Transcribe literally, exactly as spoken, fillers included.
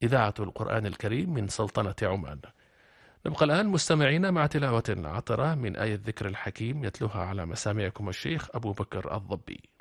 إذاعة القرآن الكريم من سلطنة عمان. نبقى الآن مستمعين مع تلاوة عطرة من آية الذكر الحكيم يتلوها على مسامعكم الشيخ أبو بكر الضبي.